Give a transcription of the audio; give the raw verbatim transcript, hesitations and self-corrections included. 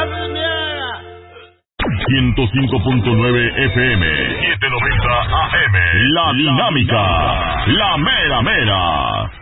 ciento cinco punto nueve F M, setecientos noventa A M, La Dinámica, La Mera Mera.